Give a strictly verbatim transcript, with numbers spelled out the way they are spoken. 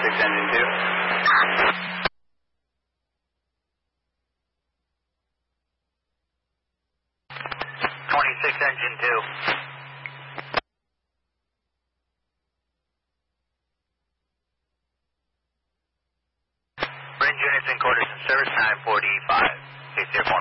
twenty-six engine two. twenty-six engine two. Bridge units in quarters and service time forty-five. K C F one.